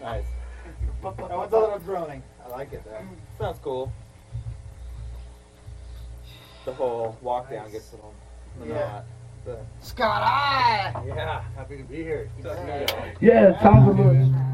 Nice. That one's a little droning. I like it though. Sounds cool. The whole walk down gets a little monotone. Scott, I. Yeah, happy to be here. Yeah, it sounds a little.